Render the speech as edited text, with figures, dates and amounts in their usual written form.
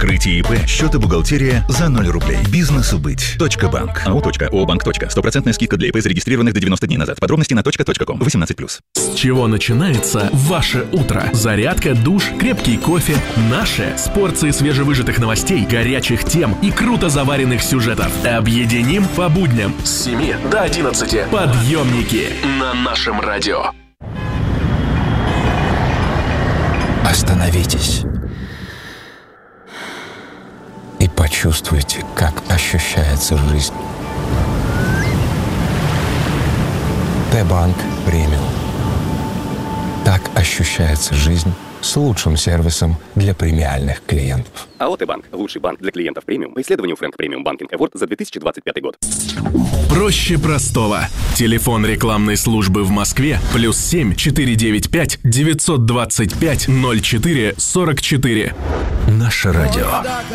Открытие ИП, счет и бухгалтерия за 0 рублей. Бизнесу быть. .банк. АО.ОБанк. 100% скидка для ИП, зарегистрированных до 90 дней назад. Подробности на .ком. 18+. С чего начинается ваше утро? Зарядка, душ, крепкий кофе. Наше с порцией свежевыжатых новостей, горячих тем и круто заваренных сюжетов. Объединим по будням с 7 до 11. Подъемники на нашем радио. Остановитесь и почувствуйте, как ощущается жизнь. Т-банк премиум. Так ощущается жизнь с лучшим сервисом для премиальных клиентов. АО «Т-банк» – лучший банк для клиентов премиум по исследованию Frank Premium Banking Award за 2025 год. Проще простого. Телефон рекламной службы в Москве +7 495 925 04 44. Наше радио.